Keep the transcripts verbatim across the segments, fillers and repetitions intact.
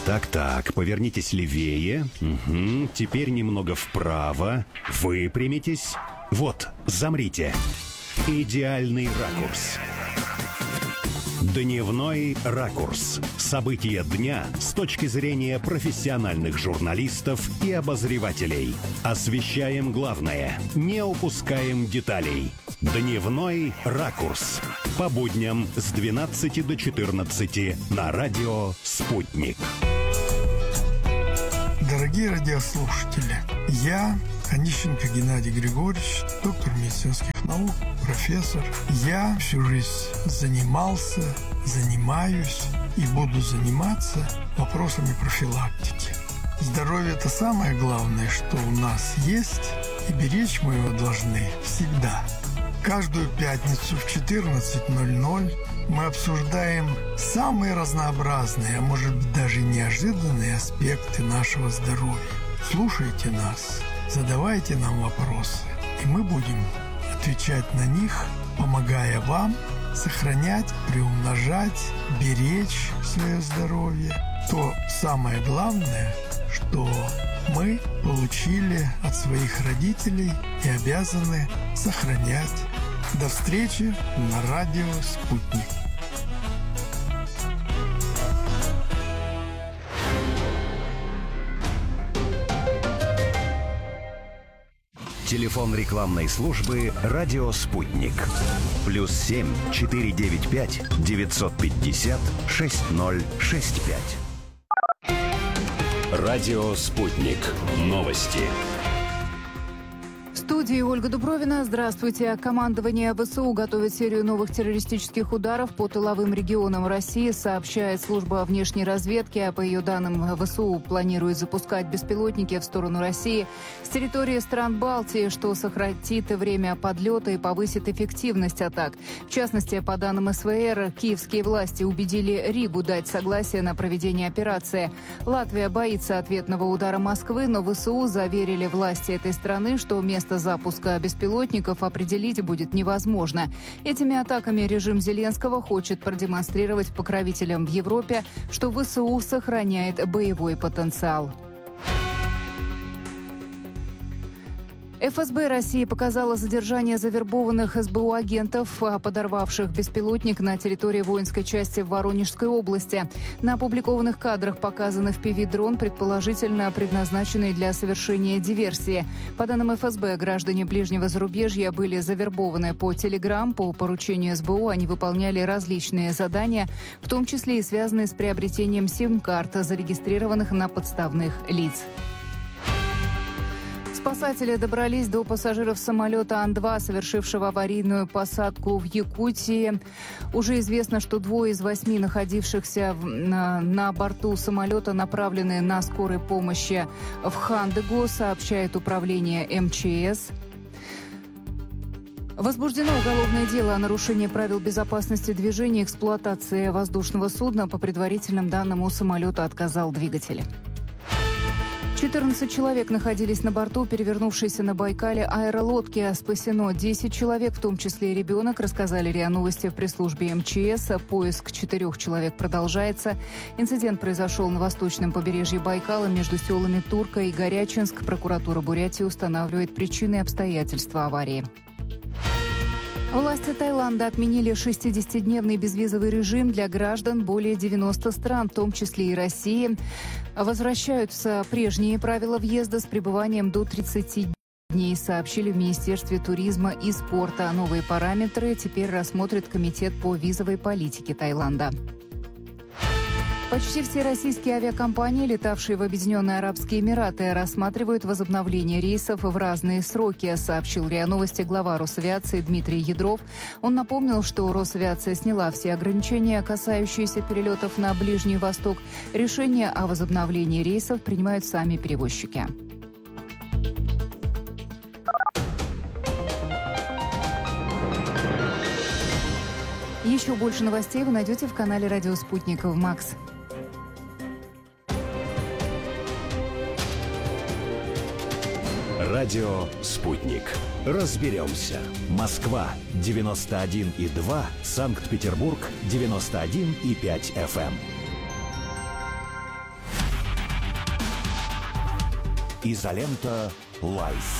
Так-так, повернитесь левее. Угу. Теперь немного вправо. Выпрямитесь. Вот, замрите. Идеальный ракурс. Дневной ракурс. События дня с точки зрения профессиональных журналистов и обозревателей. Освещаем главное, не упускаем деталей. Дневной ракурс. По будням с двенадцати до четырнадцати на радио «Спутник». Дорогие радиослушатели, я, Онищенко Геннадий Григорьевич, доктор медицинских наук, профессор. Я всю жизнь занимался, занимаюсь и буду заниматься вопросами профилактики. Здоровье – это самое главное, что у нас есть, и беречь мы его должны всегда. Каждую пятницу в четырнадцать ноль ноль мы обсуждаем самые разнообразные, а может быть даже неожиданные аспекты нашего здоровья. Слушайте нас, задавайте нам вопросы, и мы будем отвечать на них, помогая вам сохранять, приумножать, беречь свое здоровье. То самое главное, что мы получили от своих родителей и обязаны сохранять. До встречи на радио «Спутник». Телефон рекламной службы «Радио Спутник». Плюс семь четыре девять пять девятьсот пятьдесят шесть ноль шесть пять. Радио «Спутник». Новости. В студии Ольга Дубровина. Здравствуйте. Командование ВСУ готовит серию новых террористических ударов по тыловым регионам России, сообщает служба внешней разведки. А по ее данным, ВСУ планирует запускать беспилотники в сторону России с территории стран Балтии, что сократит время подлета и повысит эффективность атак. В частности, по данным СВР, киевские власти убедили Ригу дать согласие на проведение операции. Латвия боится ответного удара Москвы, но ВСУ заверили власти этой страны, что место запуска беспилотников определить будет невозможно. Этими атаками режим Зеленского хочет продемонстрировать покровителям в Европе, что ВСУ сохраняет боевой потенциал. эф эс бэ России показала задержание завербованных эс бэ у агентов, подорвавших беспилотник на территории воинской части в Воронежской области. На опубликованных кадрах показан эф пи ви-дрон, предположительно предназначенный для совершения диверсии. По данным эф эс бэ, граждане ближнего зарубежья были завербованы по Telegram. По поручению эс бэ у они выполняли различные задания, в том числе и связанные с приобретением сим-карт, зарегистрированных на подставных лиц. Спасатели добрались до пассажиров самолета Ан два, совершившего аварийную посадку в Якутии. Уже известно, что двое из восьми находившихся в, на, на борту самолета направлены на скорой помощи в Хандыгу, сообщает управление эм че эс. Возбуждено уголовное дело о нарушении правил безопасности движения и эксплуатации воздушного судна. По предварительным данным, у самолета отказал двигатель. четырнадцать человек находились на борту перевернувшейся на Байкале аэролодки. Спасено десять человек, в том числе и ребенок, рассказали РИА Новости в пресс-службе эм че эс. Поиск четырех человек продолжается. Инцидент произошел на восточном побережье Байкала между селами Турка и Горячинск. Прокуратура Бурятии устанавливает причины и обстоятельства аварии. Власти Таиланда отменили шестидесятидневный безвизовый режим для граждан более девяноста стран, в том числе и России. Возвращаются прежние правила въезда с пребыванием до тридцати дней, сообщили в Министерстве туризма и спорта. Новые параметры теперь рассмотрит Комитет по визовой политике Таиланда. Почти все российские авиакомпании, летавшие в Объединенные Арабские Эмираты, рассматривают возобновление рейсов в разные сроки, сообщил РИА Новости глава Росавиации Дмитрий Ядров. Он напомнил, что Росавиация сняла все ограничения, касающиеся перелетов на Ближний Восток. Решение о возобновлении рейсов принимают сами перевозчики. Еще больше новостей вы найдете в канале «Радио Спутник» в Макс. Радио «Спутник». Разберемся. Москва девяносто один и два, Санкт-Петербург девяносто один и пять эф эм. Изолента Лайф.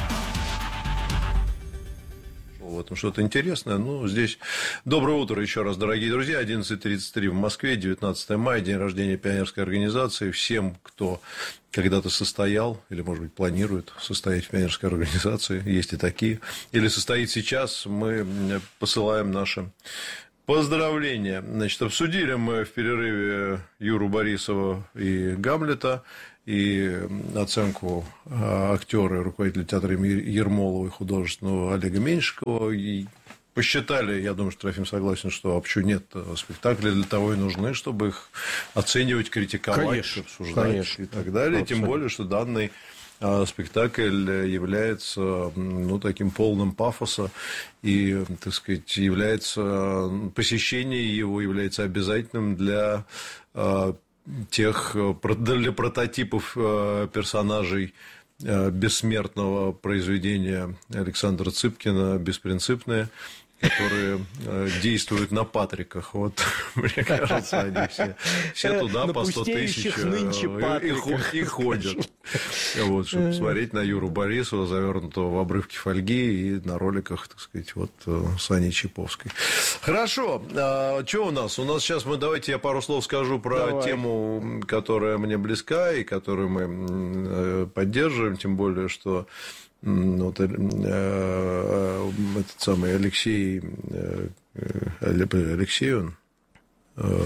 В этом что-то интересное. Ну, здесь доброе утро еще раз, дорогие друзья. одиннадцать тридцать три в Москве, девятнадцатое мая, день рождения пионерской организации. Всем, кто когда-то состоял, или, может быть, планирует состоять в пионерской организации, есть и такие, или состоит сейчас, мы посылаем наши поздравления. Значит, обсудили мы в перерыве Юру Борисова и Гамлета, и оценку актера и руководителя театра имени Ермолова и художественного Олега Меньшикова. И посчитали, я думаю, что Трофим согласен, что вообще нет, спектакли для того и нужны, чтобы их оценивать, критиковать, конечно, обсуждать, конечно, и так далее. Абсолютно. Тем более, что данный спектакль является, ну, таким полным пафоса и, так сказать, является, посещение его является обязательным для тех, для прототипов персонажей бессмертного произведения Александра Цыпкина «Беспринципные», которые действуют на Патриках. Вот, мне кажется, они все, все туда по сто тысяч и, и ходят. Вот, чтобы посмотреть на Юру Борисова, завернутого в обрывки фольги, и на роликах, так сказать, вот с Аней Чиповской. Хорошо. А, что у нас? У нас сейчас мы, давайте я пару слов скажу про Давай. тему, которая мне близка и которую мы поддерживаем, тем более, что вот, э, э, этот самый Алексей, э, Алексей он, э,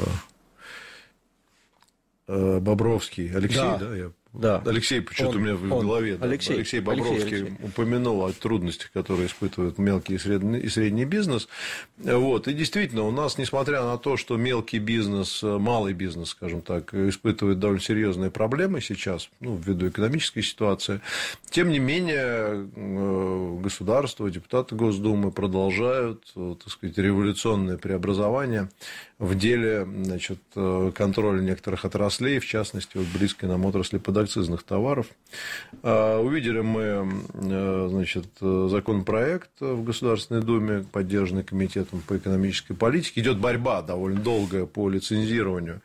э, Бобровский, Алексей, да, да, я... Да. Алексей, почему-то у меня в голове. Да. Алексей, Алексей Бобровский Алексей, Алексей. упомянул о трудностях, которые испытывают мелкий и средний, и средний бизнес. Вот. И действительно, у нас, несмотря на то, что мелкий бизнес, малый бизнес, скажем так, испытывает довольно серьезные проблемы сейчас, ну, ввиду экономической ситуации, тем не менее, государство, депутаты Госдумы продолжают, так сказать, революционные преобразования в деле, значит, контроля некоторых отраслей, в частности, вот близкой нам отрасли подакцизных товаров. Увидели мы, значит, законопроект в Государственной Думе, поддержанный Комитетом по экономической политике. Идет борьба довольно долгая по лицензированию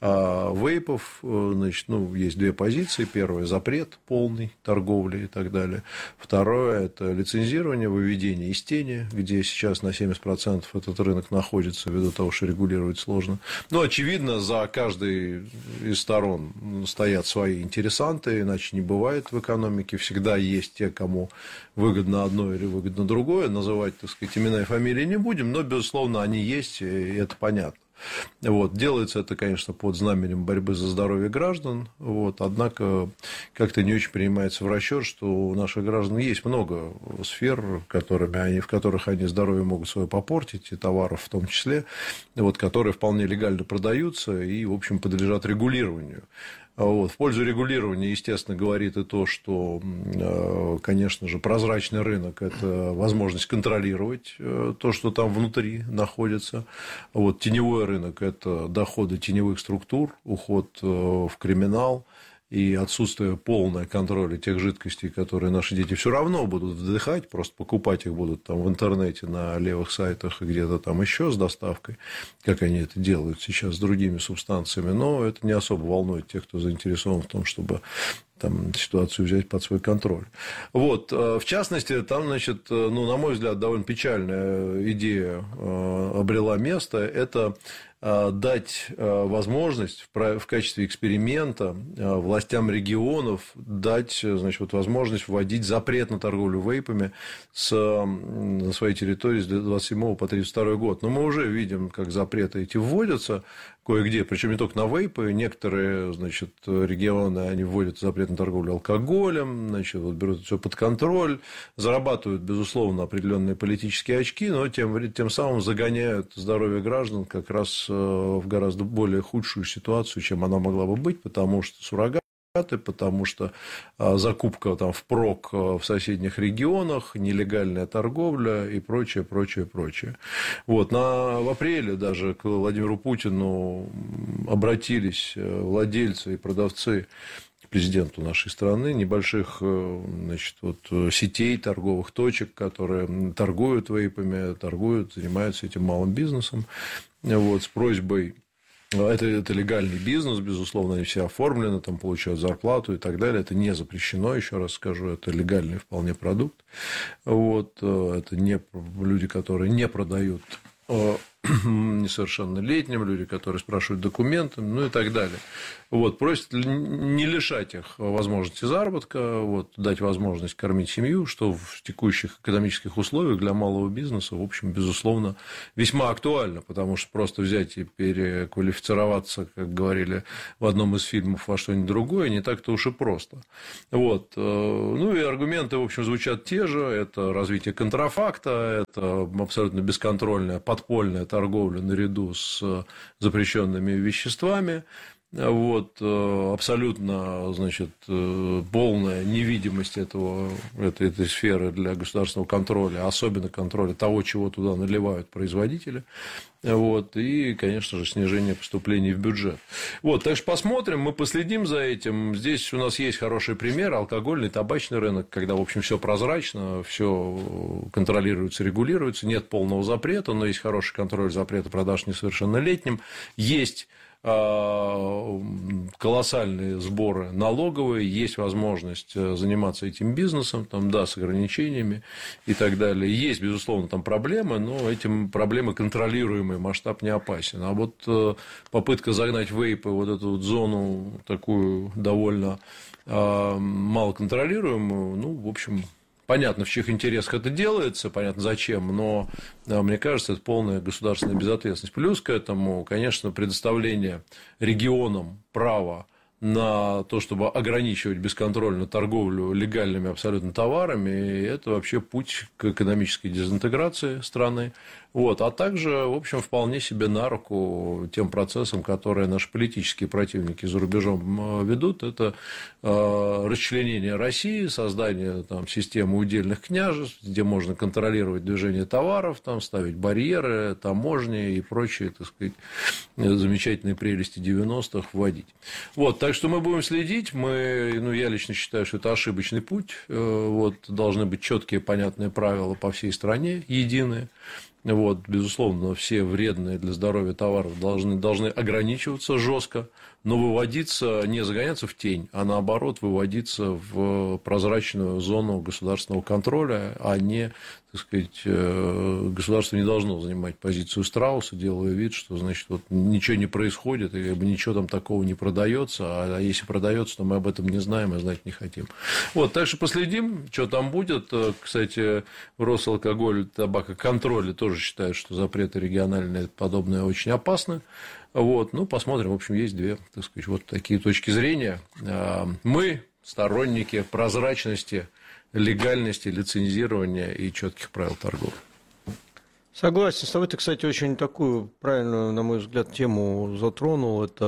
вейпов. Значит, ну, есть две позиции. Первая – запрет полной торговли и так далее. Второе – это лицензирование, выведение из тени, где сейчас на семьдесят процентов этот рынок находится, ввиду того, что регулировать сложно. Но, очевидно, за каждой из сторон стоят свои интересанты, иначе не бывает в экономике. Всегда есть те, кому выгодно одно или выгодно другое. Называть, так сказать, имена и фамилии не будем, но, безусловно, они есть, и это понятно. Вот. Делается это, конечно, под знаменем борьбы за здоровье граждан, вот. Однако как-то не очень принимается в расчет, что у наших граждан есть много сфер, которыми они, в которых они здоровье могут свое попортить, и товаров в том числе, вот, которые вполне легально продаются и, в общем, подлежат регулированию. Вот. В пользу регулирования, естественно, говорит и то, что, конечно же, прозрачный рынок – это возможность контролировать то, что там внутри находится. Вот. Теневой рынок – это доходы теневых структур, уход в криминал и отсутствие полного контроля тех жидкостей, которые наши дети все равно будут вдыхать, просто покупать их будут там в интернете, на левых сайтах и где-то там еще с доставкой, как они это делают сейчас с другими субстанциями, но это не особо волнует тех, кто заинтересован в том, чтобы там ситуацию взять под свой контроль. Вот. В частности, там, значит, ну, на мой взгляд, довольно печальная идея обрела место. Это дать возможность в качестве эксперимента властям регионов дать, значит, вот возможность вводить запрет на торговлю вейпами с, на своей территории с двадцать седьмого по тридцать второй год. Но мы уже видим, как запреты эти вводятся кое-где, причем не только на вейпы. Некоторые, значит, регионы, они вводят запрет на торговлю алкоголем, значит, вот берут все под контроль, зарабатывают, безусловно, определенные политические очки, но тем, тем самым загоняют здоровье граждан как раз в гораздо более худшую ситуацию, чем она могла бы быть, потому что суррогаты, потому что закупка там впрок в соседних регионах, нелегальная торговля и прочее, прочее, прочее. Вот. На, в апреле даже к Владимиру Путину обратились владельцы и продавцы, президенту нашей страны, небольших, значит, вот, сетей, торговых точек, которые торгуют вейпами, торгуют, занимаются этим малым бизнесом, вот, с просьбой Это, это легальный бизнес, безусловно, они все оформлены, там получают зарплату и так далее. Это не запрещено, еще раз скажу, это легальный вполне продукт. Вот. Это не люди, которые не продают несовершеннолетним, люди, которые спрашивают документы, ну и так далее. Вот, просят не лишать их возможности заработка, вот, дать возможность кормить семью, что в текущих экономических условиях для малого бизнеса, в общем, безусловно, весьма актуально, потому что просто взять и переквалифицироваться, как говорили в одном из фильмов, во что-нибудь другое, не так-то уж и просто. Вот. Ну и аргументы, в общем, звучат те же. Это развитие контрафакта, это абсолютно бесконтрольная подпольная торговля наряду с запрещенными веществами. Вот, абсолютно, значит, полная невидимость этого, этой, этой сферы для государственного контроля, особенно контроля того, чего туда наливают производители. Вот, и, конечно же, снижение поступлений в бюджет. Вот, так что посмотрим, мы последим за этим. Здесь у нас есть хороший пример: алкогольный, табачный рынок, когда, в общем, все прозрачно, все контролируется, регулируется, нет полного запрета, но есть хороший контроль запрета продаж несовершеннолетним, есть колоссальные сборы налоговые, есть возможность заниматься этим бизнесом, там, да, с ограничениями и так далее. Есть, безусловно, там проблемы, но эти проблемы контролируемые, масштаб не опасен. А вот попытка загнать вейпы в вот эту вот зону такую довольно малоконтролируемую, ну, в общем, понятно, в чьих интересах это делается, понятно, зачем, но, мне кажется, это полная государственная безответственность. Плюс к этому, конечно, предоставление регионам права на то, чтобы ограничивать бесконтрольную торговлю легальными абсолютно товарами, это вообще путь к экономической дезинтеграции страны. Вот. А также, в общем, вполне себе на руку тем процессам, которые наши политические противники за рубежом ведут. Это расчленение России, создание там системы удельных княжеств, где можно контролировать движение товаров, там, ставить барьеры, таможни и прочие, так сказать, замечательные прелести девяностых вводить. Вот. Так что мы будем следить. Мы, ну, я лично считаю, что это ошибочный путь. Вот. Должны быть четкие, понятные правила по всей стране, единые. Вот, безусловно, все вредные для здоровья товары должны, должны ограничиваться жестко, но выводиться, не загоняться в тень, а наоборот выводиться в прозрачную зону государственного контроля, а не, так сказать, государство не должно занимать позицию страуса, делая вид, что, значит, вот ничего не происходит, и как бы ничего там такого не продается, а если продается, то мы об этом не знаем и знать не хотим. Вот, так что последим, что там будет. Кстати, Росалкоголь, табакоконтроль тоже считают, что запреты региональные подобные очень опасны. Вот, ну, посмотрим. В общем, есть две, так сказать, вот такие точки зрения. Мы сторонники прозрачности, легальности, лицензирования и четких правил торговли. Согласен с тобой. Ты, кстати, очень такую правильную, на мой взгляд, тему затронул. Это,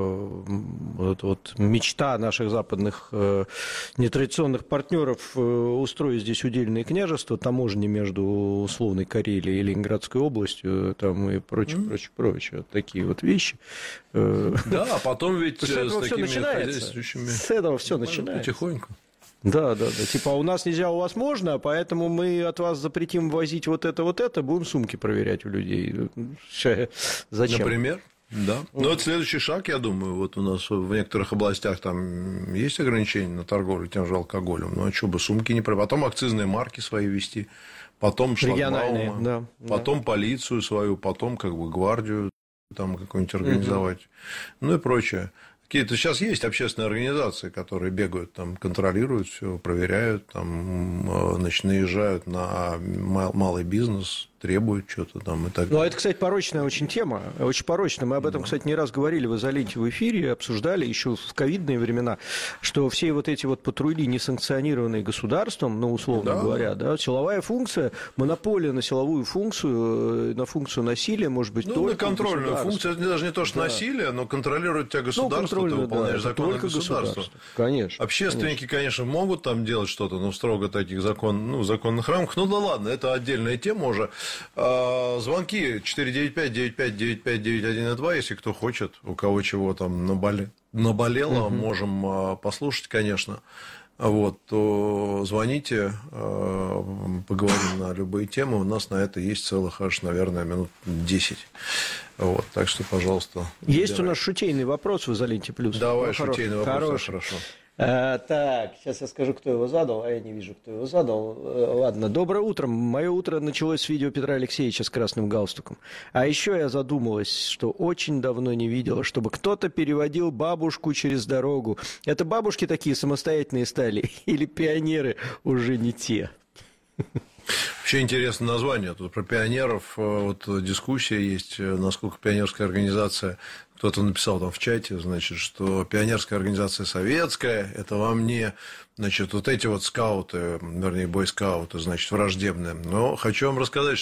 это вот мечта наших западных э, нетрадиционных партнеров э, устроить здесь удельные княжества, таможни между условной Карелией и Ленинградской областью, там и прочее, mm-hmm. прочее, прочее. Вот такие вот вещи. Да, а потом ведь с, с такими хозяйствующими... С этого все начинается. Потихоньку. Да, да, да. Типа, у нас нельзя, у вас можно, поэтому мы от вас запретим возить вот это, вот это, будем сумки проверять у людей. Зачем? Например? Да. Но это следующий шаг, я думаю. Вот у нас в некоторых областях там есть ограничения на торговлю тем же алкоголем. Ну, а что бы сумки не проверять? Потом акцизные марки свои вести, потом шлагбаумы, да, потом да. полицию свою, потом как бы гвардию там какую-нибудь организовать, угу. ну и прочее. Какие-то сейчас есть общественные организации, которые бегают, там, контролируют все, проверяют, там, значит, наезжают на малый бизнес, требуют что-то там и так далее. Ну, это, кстати, порочная очень тема, очень порочная. Мы об этом, кстати, не раз говорили в «Изоленте» в эфире, обсуждали еще в ковидные времена, что все вот эти вот патрули, несанкционированные государством, ну, условно да. говоря, да, силовая функция, монополия на силовую функцию, на функцию насилия, может быть, ну, только на контрольную функцию, это даже не то, что да. насилие, но контролирует тебя государство, ну, ты выполняешь да, законы государства. Конечно. Общественники, конечно. конечно, могут там делать что-то, но строго таких закон, ну, законных рамках. Ну, да ладно, это отдельная тема уже. Звонки четыре девять пять девять пять девять пять девять один два, если кто хочет, у кого чего там наболе... наболело, угу. можем послушать, конечно. Вот, то звоните, поговорим на любые темы. У нас на это есть целых аж, наверное, минут десять. Вот, так что, пожалуйста. Есть выбирай. У нас шутейный вопрос в «Изоленте плюс». Давай, ну, шутейный вопрос, хороший. хорошо. А, так, сейчас я скажу, кто его задал, а я не вижу, кто его задал. Ладно, доброе утро. Мое утро началось с видео Петра Алексеевича с красным галстуком. А еще я задумалась, что очень давно не видела, чтобы кто-то переводил бабушку через дорогу. Это бабушки такие самостоятельные стали или пионеры уже не те? Вообще интересное название. Тут про пионеров вот дискуссия есть, насколько пионерская организация. Кто-то написал там в чате, значит, что пионерская организация советская, это вам не, значит, вот эти вот скауты, вернее, бойскауты, значит, враждебные. Но хочу вам рассказать,